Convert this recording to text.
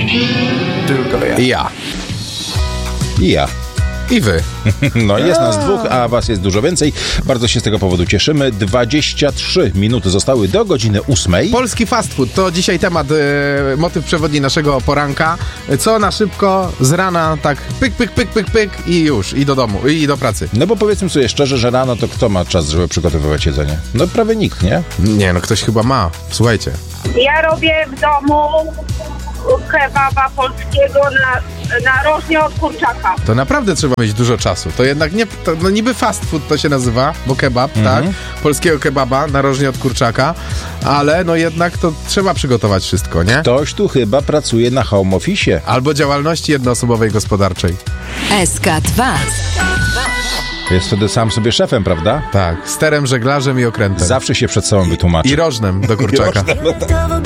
Tylko ja. I ja. I ja. I wy. No jest nas dwóch, a was jest dużo więcej. Bardzo się z tego powodu cieszymy. 23 minuty zostały do godziny 8. Polski fast food to dzisiaj temat, motyw przewodni naszego poranka. Co na szybko, z rana tak pyk, pyk, pyk, pyk, pyk i już, i do domu, i do pracy. No bo powiedzmy sobie szczerze, że rano to kto ma czas, żeby przygotowywać jedzenie? No prawie nikt, nie? Nie, no ktoś chyba ma. Słuchajcie. Ja robię w domu kebaba polskiego na rożnie od kurczaka. To naprawdę trzeba mieć dużo czasu. To jednak nie, to, no niby fast food to się nazywa, bo kebab, tak? Polskiego kebaba, narożnie od kurczaka, ale no jednak to trzeba przygotować wszystko, nie? Ktoś tu chyba pracuje na home office. Albo działalności jednoosobowej gospodarczej. SK2. Jest wtedy sam sobie szefem, prawda? Tak, sterem, żeglarzem i okrętem. Zawsze się przed sobą wytłumaczy. I rożnem do kurczaka.